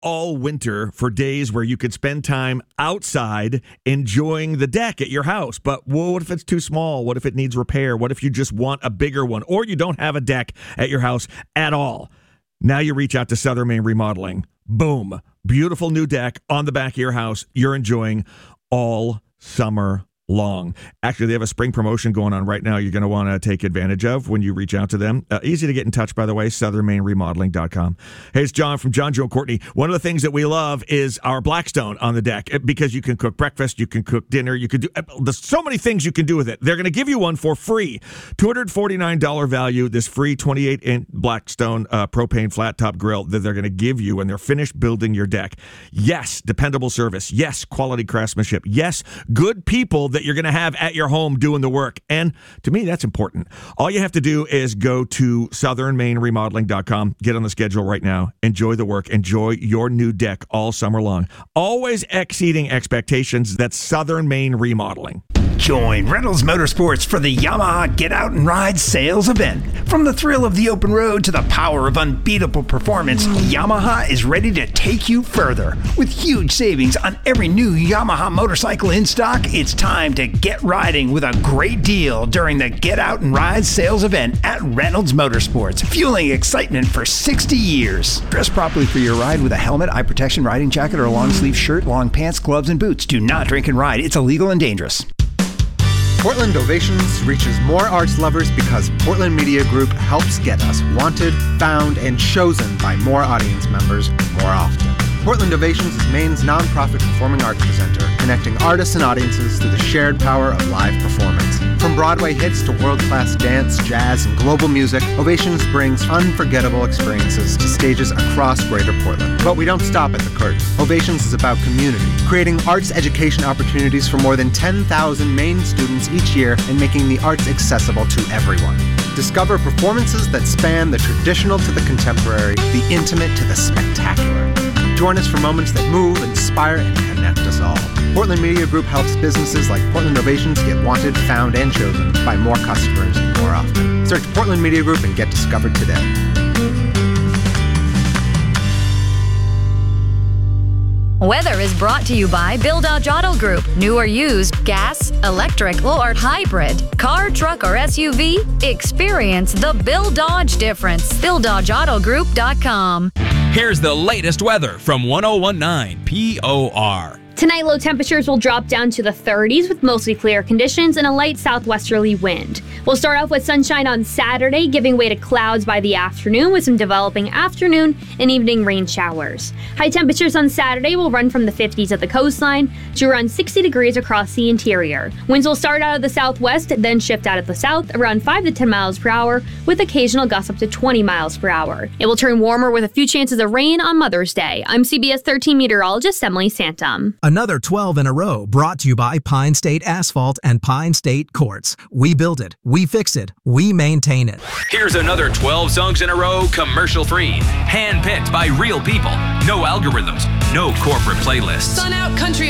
all winter for days where you could spend time outside enjoying the deck at your house. But what if it's too small? What if it needs repair? What if you just want a bigger one? Or you don't have a deck at your house at all? Now you reach out to Southern Maine Remodeling. Boom. Beautiful new deck on the back of your house you're enjoying all summer long. Actually, they have a spring promotion going on right now you're going to want to take advantage of when you reach out to them. Easy to get in touch, by the way, southernmaineremodeling.com. Hey, it's John from John, Joe, and Courtney. One of the things that we love is our Blackstone on the deck because you can cook breakfast, you can cook dinner, you can do, there's so many things you can do with it. They're going to give you one for free. $249 value, this free 28-inch Blackstone propane flat top grill that they're going to give you when they're finished building your deck. Yes, dependable service. Yes, quality craftsmanship. Yes, good people that you're going to have at your home doing the work. And to me, that's important. All you have to do is go to southernmaineremodeling.com, get on the schedule right now, enjoy the work, enjoy your new deck all summer long. Always exceeding expectations. That's Southern Maine Remodeling. Join Reynolds Motorsports for the Yamaha Get Out and Ride sales event. From the thrill of the open road to the power of unbeatable performance, Yamaha is ready to take you further. With huge savings on every new Yamaha motorcycle in stock, it's time to get riding with a great deal during the Get Out and Ride sales event at Reynolds Motorsports, fueling excitement for 60 years. Dress properly for your ride with a helmet, eye protection, riding jacket, or a long-sleeve shirt, long pants, gloves, and boots. Do not drink and ride. It's illegal and dangerous. Portland Ovations reaches more arts lovers because Portland Media Group helps get us wanted, found, and chosen by more audience members more often. Portland Ovations is Maine's nonprofit performing arts presenter, connecting artists and audiences through the shared power of live performance. From Broadway hits to world-class dance, jazz, and global music, Ovations brings unforgettable experiences to stages across Greater Portland. But we don't stop at the curtain. Ovations is about community, creating arts education opportunities for more than 10,000 Maine students each year and making the arts accessible to everyone. Discover performances that span the traditional to the contemporary, the intimate to the spectacular. Join us for moments that move, inspire, and connect us all. Portland Media Group helps businesses like Portland Ovations get wanted, found, and chosen by more customers more often. Search Portland Media Group and get discovered today. Weather is brought to you by Bill Dodge Auto Group. New or used, gas, electric, or hybrid, car, truck, or SUV, experience the Bill Dodge difference. BillDodgeAutoGroup.com. Here's the latest weather from 1019 POR. Tonight, low temperatures will drop down to the 30s with mostly clear conditions and a light southwesterly wind. We'll start off with sunshine on Saturday, giving way to clouds by the afternoon with some developing afternoon and evening rain showers. High temperatures on Saturday will run from the 50s at the coastline to around 60 degrees across the interior. Winds will start out of the southwest, then shift out of the south around 5 to 10 miles per hour with occasional gusts up to 20 miles per hour. It will turn warmer with a few chances of rain on Mother's Day. I'm CBS 13 meteorologist Emily Santum. Another 12 in a row brought to you by Pine State Asphalt and Pine State Quartz. We build it, we fix it, we maintain it. Here's another 12 songs in a row, commercial-free, hand-picked by real people. No algorithms, no corporate playlists. Sun out country